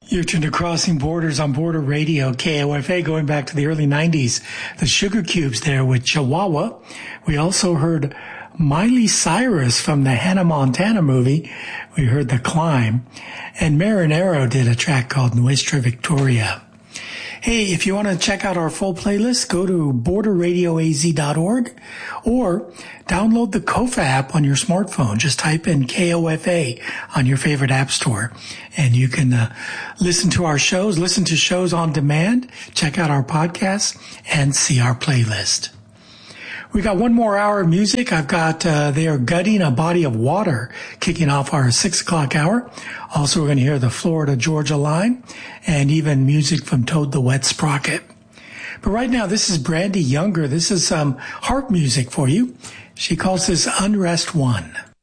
You're tuned to Crossing Borders on Border Radio, KOFA, going back to the early 90s. The Sugar Cubes there with Chihuahua. We also heard Miley Cyrus from the Hannah Montana movie. We heard The Climb. And Marinero did a track called Nuestra Victoria. Hey, if you want to check out our full playlist, go to borderradioaz.org or download the KOFA app on your smartphone. Just type in KOFA on your favorite app store, and you can listen to our shows, listen to shows on demand, check out our podcasts, and see our playlist. We got one more hour of music. I've got They Are Gutting a Body of Water kicking off our 6 o'clock hour. Also, we're going to hear the Florida-Georgia line and even music from Toad the Wet Sprocket. But right now, this is Brandy Younger. This is some harp music for you. She calls this Unrest One.